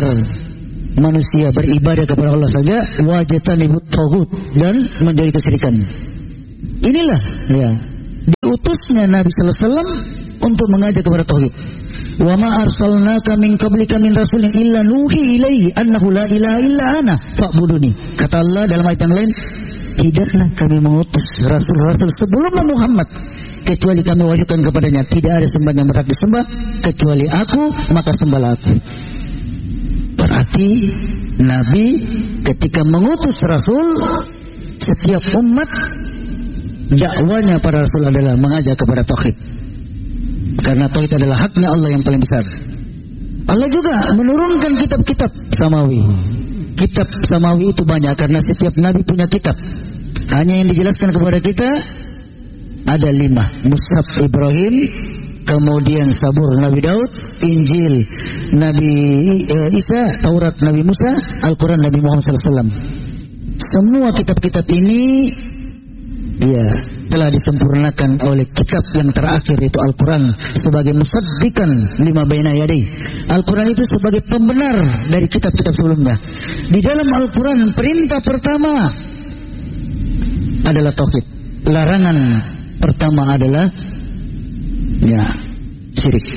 manusia beribadah kepada Allah saja, wajtanibut taghut, dan menjadi kesyirikan. inilah ya diutusnya Nabi sallallahu alaihi wasallam untuk mengajak kepada tauhid. Wa ma arsalnaka min qablika min rasulin illa nuhi ilaihi annahu la ilaha illa ana fa'buduni. Kata Allah dalam ayat yang lain, tidaklah kami mengutus rasul-rasul sebelum Muhammad kecuali kami wajibkan kepadanya tidak ada sembahan yang berhak disembah kecuali aku, maka sembahlah aku. Berarti Nabi ketika mengutus rasul, setiap umat dakwanya para rasul adalah mengajak kepada tauhid. Karena tauhid adalah haknya Allah yang paling besar. Allah juga menurunkan kitab-kitab samawi. Kitab samawi itu banyak karena setiap nabi punya kitab. Hanya yang dijelaskan kepada kita ada lima. Mushaf Ibrahim, kemudian Zabur Nabi Daud, Injil Nabi Isa, Taurat Nabi Musa, Al-Quran Nabi Muhammad sallallahu alaihi wasallam. Semua kitab-kitab ini ya telah disempurnakan oleh kitab yang terakhir itu Al-Quran sebagai musaddiqan lima baina yadai. Al-Quran itu sebagai pembenar dari kitab-kitab sebelumnya. Di dalam Al-Quran perintah pertama adalah tauhid. Larangan pertama adalah ya syirik.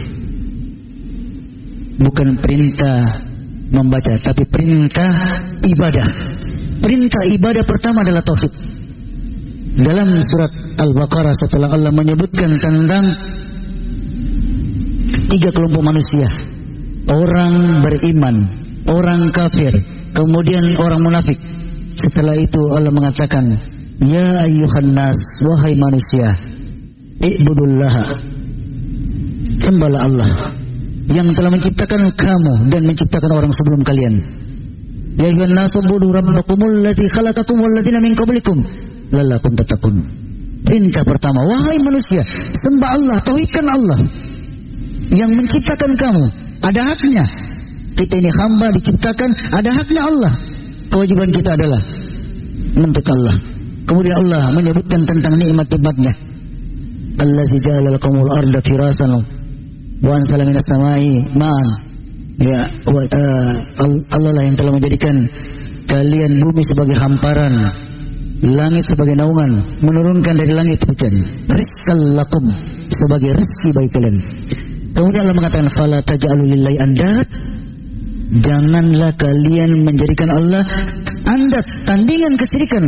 Bukan perintah membaca, tapi perintah ibadah. Perintah ibadah pertama adalah tauhid. Dalam surat Al-Baqarah setelah Allah menyebutkan tentang tiga kelompok manusia, orang beriman, orang kafir, kemudian orang munafik. Setelah itu Allah mengatakan, ya ayyuhan nas, wahai manusia, i'budullaha, sembahlah Allah yang telah menciptakan kamu dan menciptakan orang sebelum kalian. Ya ayyuhan nas, ubudu rabbakumul ladzi khalaqakum wal ladzina min qablikum la'allakum tattaqun. Perintah pertama, wahai manusia, sembah Allah, tauhidkan Allah yang menciptakan kamu. Ada haknya. Kita ini hamba diciptakan, ada haknya Allah. Kewajiban kita adalah menuntut Allah. Kemudian Allah menyebutkan tentang nikmat-nikmatnya. Allazi ja'ala lakumul arda firasan wa anzala minas samai ma'an. Ya, wa, uh, Allah lah yang telah menjadikan kalian bumi sebagai hamparan, langit sebagai naungan, menurunkan dari langit hujan, rizqal lakum, sebagai rezeki bagi kalian. Kemudian Allah mengatakan, fala taj'alu lillahi andad, janganlah kalian menjadikan Allah andad, tandingan kesyirikan.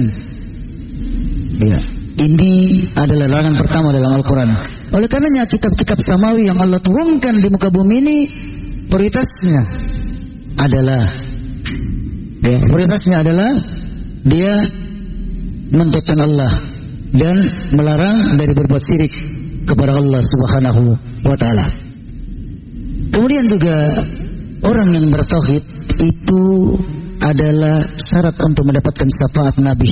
Ya, ini adalah larangan pertama dalam Al-Quran. Oleh karenanya kitab-kitab samawi yang Allah turunkan di muka bumi ini, prioritasnya adalah ya, prioritasnya adalah dia mentauhidkan Allah dan melarang dari berbuat syirik kepada Allah Subhanahu wa taala. Kemudian juga orang yang bertauhid itu adalah syarat untuk mendapatkan syafaat Nabi.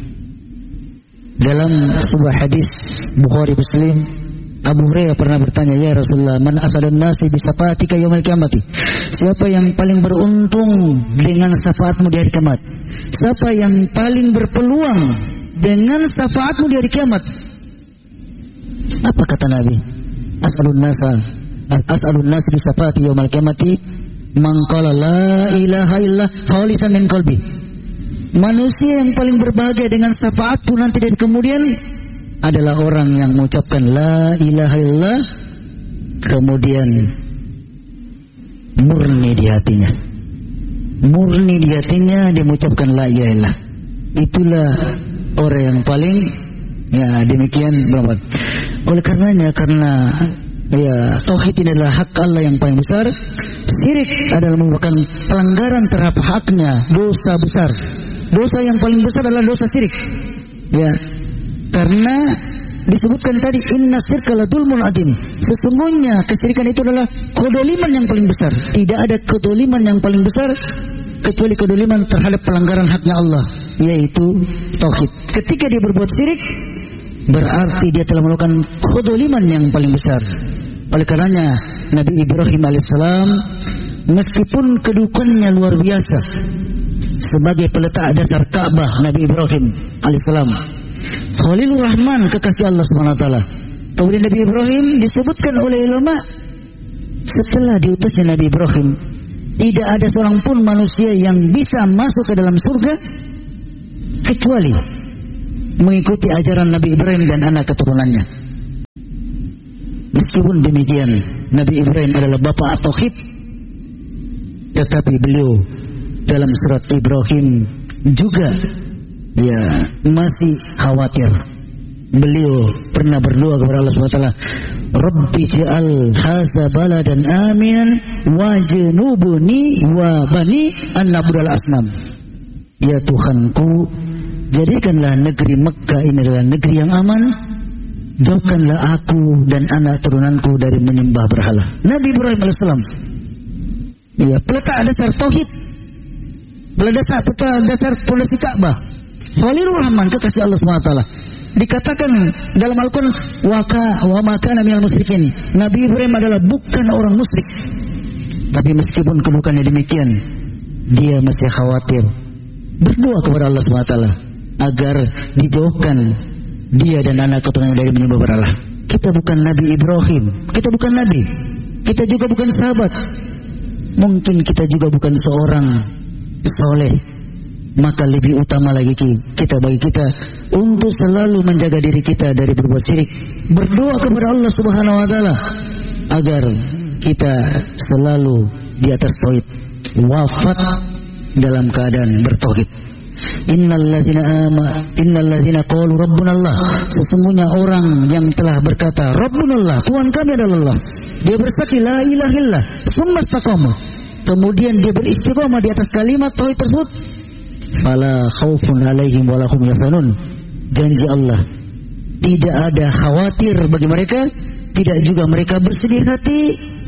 Dalam sebuah hadis Bukhari Muslim, Abu Hurairah pernah bertanya, ya Rasulullah, man asadun nasi bi syafaatika yaumil qiyamati? Siapa yang paling beruntung dengan syafaatmu di hari kiamat? Siapa yang paling berpeluang dengan syafaatmu di hari kiamat? Apa kata Nabi? As'alun nasa as'alun nas bi syafaati yaumil qiyamati man qala la ilaha illallah khalisan min qalbi. Manusia yang paling berbahagia dengan syafaatku nanti dan kemudian adalah orang yang mengucapkan la ilaha illallah kemudian murni di hatinya. Murni di hatinya dia mengucapkan la ilaha illallah. Itulah orang yang paling ya demikian berbuat. Oleh karenanya karena ya tauhid ini adalah hak Allah yang paling besar, syirik adalah merupakan pelanggaran terhadap haknya, dosa besar. Dosa yang paling besar adalah dosa syirik. Ya. Karena disebutkan tadi inna syirka la dzulmun adzim. Sesungguhnya kesyirikan itu adalah kedoliman yang paling besar. Tidak ada kedoliman yang paling besar kecuali kedoliman terhadap pelanggaran haknya Allah, yaitu tauhid. Ketika dia berbuat syirik, berarti dia telah melakukan kedoliman yang paling besar. Oleh karenanya Nabi Ibrahim alaihissalam, meskipun kedudukannya luar biasa sebagai peletak dasar Ka'bah, Nabi Ibrahim alaihissalam, Khalilur Rahman, kekasih Allah subhanahu wa taala. Kemudian Nabi Ibrahim disebutkan oleh ulama, setelah diutusnya Nabi Ibrahim, tidak ada seorang pun manusia yang bisa masuk ke dalam surga kecuali mengikuti ajaran Nabi Ibrahim dan anak keturunannya. Meskipun demikian, Nabi Ibrahim adalah bapak tauhid, tetapi beliau dalam surat Ibrahim juga ya masih khawatir. Beliau pernah berdoa kepada Allah subhanahu wa taala, Rabbi ja'al hadza baladan aminan wajnubni wa bani an na'budal asnam. Ya Tuhanku, jadikanlah negeri Mekkah ini adalah negeri yang aman, jauhkanlah aku dan anak turunanku dari menyembah berhala. Nabi Ibrahim alaihissalam ya peletak dasar tauhid, peletak dasar fondasi Ka'bah, Khalilur Rahman, kekasih Allah subhanahu wa taala. Dikatakan dalam Al-Quran, waka wa makana minal musyrikin. Nabi Ibrahim adalah bukan orang musyrik. Tapi meskipun kebukannya demikian, dia masih khawatir, berdoa kepada Allah subhanahu wa taala agar dijauhkan dia dan anak keturunannya dari menyembah berhala. Kita bukan Nabi Ibrahim, kita bukan Nabi, kita juga bukan sahabat, mungkin kita juga bukan seorang soleh. Maka lebih utama lagi kita bagi kita untuk selalu menjaga diri kita dari berbuat syirik, berdoa kepada Allah subhanahu wa taala agar kita selalu di atas tauhid, wafat dalam keadaan bertauhid. Innalladzina ama innalladzina qalu rabbunallah, sesungguhnya orang yang telah berkata rabbunallah, Tuhan kami adalah Allah, dia bersaksi la ilaha illallah, summa istaqama, kemudian dia beristiqamah di atas kalimat tauhid tersebut, fala khaufun alaihim wa lahum yahzanun. Janji Allah, tidak ada khawatir bagi mereka, tidak juga mereka bersedih hati.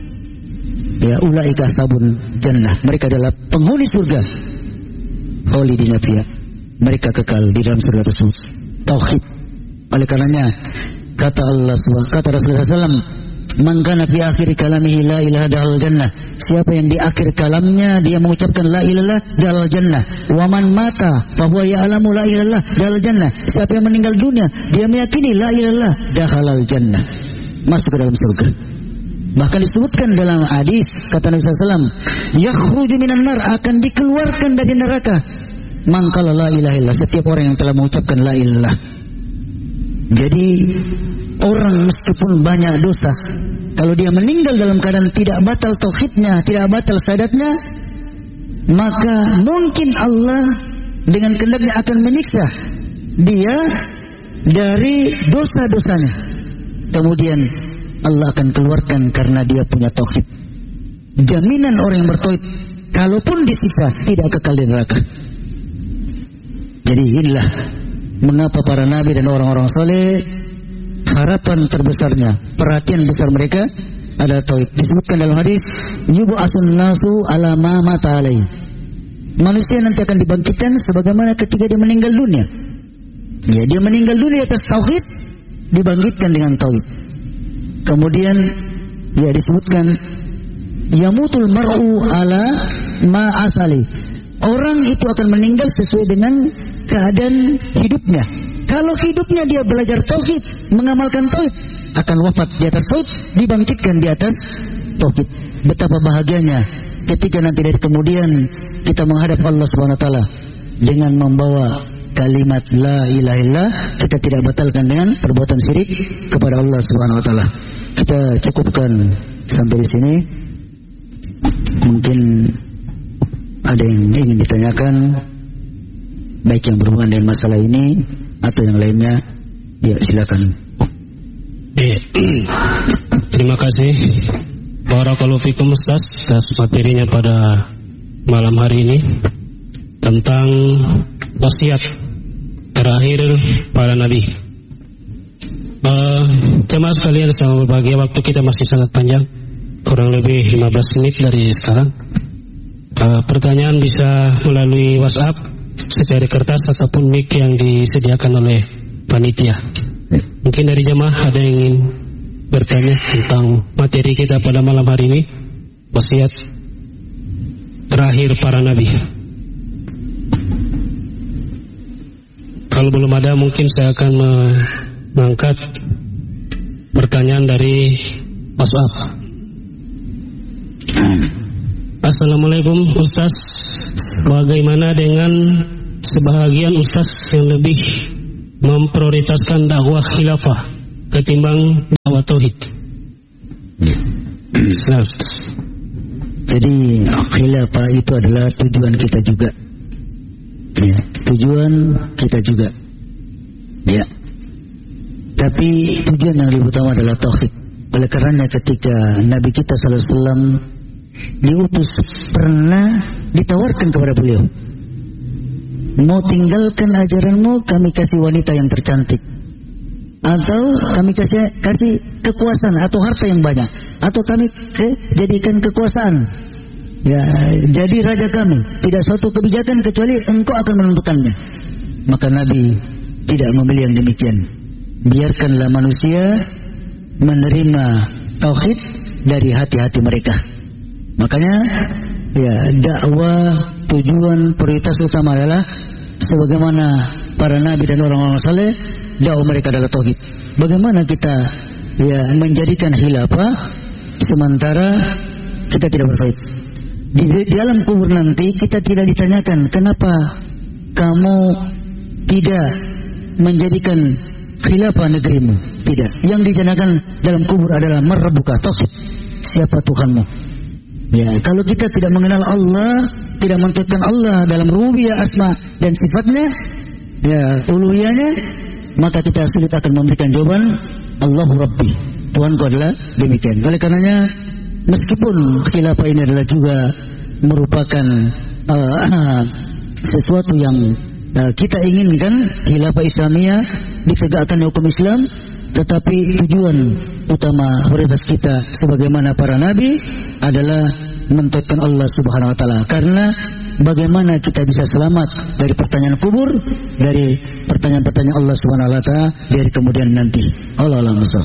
Ya ulaika ashabun jannah, mereka adalah penghuni surga, khalidina fiha, mereka kekal di dalam surga tersebut. Tauhid. Oleh karenanya kata Allah subhanahu kata Rasulullah sallallahu alaihi wasallam, man kana fi akhir kalamihi la ilaha illallah jannah, siapa yang di akhir kalamnya dia mengucapkan la ilaha illallah jannah. Wa man mata fa huwa ya'lamu la ilaha illallah jannah, siapa yang meninggal dunia dia meyakini la ilaha illallah dakhalal jannah, masuk ke dalam surga. Bahkan disebutkan dalam hadis kata Nabi sallallahu alaihi wasallam, yakhruju minan nar, akan dikeluarkan dari neraka man qala la ilaha illallah, setiap orang yang telah mengucapkan la ilaha illallah. Jadi orang meskipun banyak dosa, kalau dia meninggal dalam keadaan tidak batal tauhidnya, tidak batal syahadatnya, maka mungkin Allah dengan kehendaknya akan menyiksa dia dari dosa-dosanya. Kemudian Allah akan keluarkan karena dia punya tauhid. Jaminan orang yang bertauhid, kalaupun disiksa tidak kekal di neraka. Jadi inilah mengapa para nabi dan orang-orang soleh harapan terbesarnya, perhatian besar mereka adalah tauhid. Disebutkan dalam hadis, yub'atsun nasu ala ma mata alaihi, manusia nanti akan dibangkitkan sebagaimana ketika dia meninggal dunia. Ya, dia meninggal dunia atas tauhid, dibangkitkan dengan tauhid. Kemudian ya disebutkan yamutul mar'u ala ma asali, orang itu akan meninggal sesuai dengan keadaan hidupnya. Kalau hidupnya dia belajar tauhid, mengamalkan tauhid, akan wafat di atas tauhid, dibangkitkan di atas tauhid. Betapa bahagianya ketika nanti dari kemudian kita menghadap Allah subhanahu wa taala dengan membawa kalimat la ilaha illallah, kita tidak batalkan dengan perbuatan syirik kepada Allah subhanahu wa taala. Kita cukupkan sampai di sini. Mungkin ada yang ingin ditanyakan, baik yang berhubungan dengan masalah ini atau yang lainnya, ya silakan. Eh, terima kasih barakallahu fikum Ustaz atas materinya pada malam hari ini tentang wasiat terakhir para nabi. Uh, jemaah sekalian, sama berbahagia, waktu kita masih sangat panjang, kurang lebih lima belas menit dari sekarang. Uh, pertanyaan bisa melalui WhatsApp, secari kertas ataupun mic yang disediakan oleh panitia. Mungkin dari jemaah ada yang ingin bertanya tentang materi kita pada malam hari ini, wasiat terakhir para nabi. Kalau belum ada, mungkin saya akan mengangkat pertanyaan dari WhatsApp. Assalamualaikum Ustaz, bagaimana dengan sebahagian Ustaz yang lebih memprioritaskan dakwah khilafah ketimbang dakwah tauhid? Islam. Jadi khilafah itu adalah tujuan kita juga. Ya, tujuan kita juga. Ya. Tapi tujuan yang lebih utama adalah tauhid. Oleh karenanya ketika Nabi kita sallallahu alaihi wasallam diutus, pernah ditawarkan kepada beliau, mau tinggalkan ajaranmu, kami kasih wanita yang tercantik, atau kami kasih kasih kekuasaan atau harta yang banyak, atau kami ke, jadikan kekuasaan, ya jadi raja kami. Tidak suatu kebijakan kecuali engkau akan menentukannya. Maka Nabi tidak memilih yang demikian. Biarkanlah manusia menerima tauhid dari hati-hati mereka. Makanya ya dakwah tujuan prioritas utama adalah sebagaimana para nabi dan orang-orang saleh, dakwah mereka adalah tauhid. Bagaimana kita ya menjadikan khilafah sementara kita tidak bertauhid? Di, di alam kubur nanti kita tidak ditanyakan kenapa kamu tidak menjadikan khilafah negerimu. Tidak. Yang ditanyakan dalam kubur adalah marabbuka, tauhid. Siapa Tuhanmu? Ya, kalau kita tidak mengenal Allah, tidak menentukan Allah dalam rububiyah, asma dan sifatnya, ya uluhiyahnya, maka kita sulit akan memberikan jawaban Allahu Rabbi, Tuhanku adalah demikian. Oleh karenanya, meskipun khilafah ini adalah juga merupakan uh, sesuatu yang uh, kita inginkan, khilafah Islamiyah ditegakkan hukum Islam, tetapi tujuan utama prioritas kita sebagaimana para nabi adalah mentaatkan Allah Subhanahu wa taala. Karena bagaimana kita bisa selamat dari pertanyaan kubur, dari pertanyaan-pertanyaan Allah Subhanahu wa taala dari kemudian nanti. Allah Allah Musa.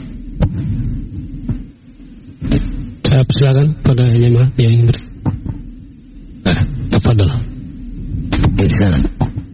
Saya persilakan pada jemaah yang ingin ber. Eh, tafadhol. Ya, silakan.